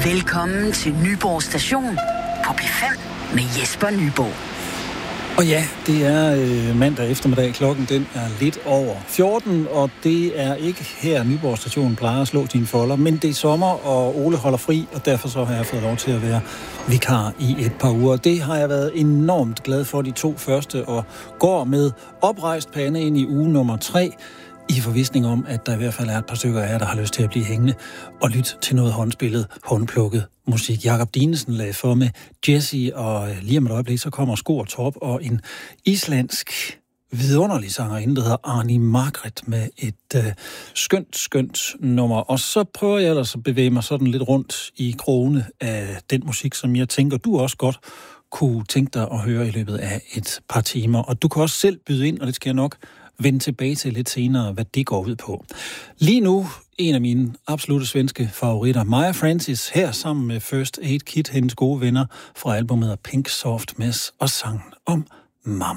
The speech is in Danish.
Velkommen til Nyborg Station på P5 med Jesper Nyborg. Og ja, det er mandag eftermiddag. Klokken den er lidt over 14, og det er ikke her Nyborg Station plejer at slå sine folder, men det er sommer, og Ole holder fri, og derfor så har jeg fået lov til at være vikar i et par uger. Det har jeg været enormt glad for de 2 første, og går med oprejst pande ind i uge nummer 3, i forvisning om, at der i hvert fald er et par stykker af jer, der har lyst til at blive hængende og lytte til noget håndspillet, håndplukket musik. Jakob Dinesen lagde for med Jesse, og lige om et øjeblik, så kommer Sko og Torp og en islandsk vidunderlig sangerinde, der hedder Arni Margret, med et skønt nummer. Og så prøver jeg ellers at bevæge mig sådan lidt rundt i krogene af den musik, som jeg tænker, du også godt kunne tænke dig at høre i løbet af et par timer. Og du kan også selv byde ind, og det skal jeg nok vende tilbage til lidt senere, hvad det går ud på. Lige nu, en af mine absolutte svenske favoritter, Maja Francis, her sammen med First Aid Kit, hendes gode venner fra albumet Pink Soft Mess, og sangen om Mama.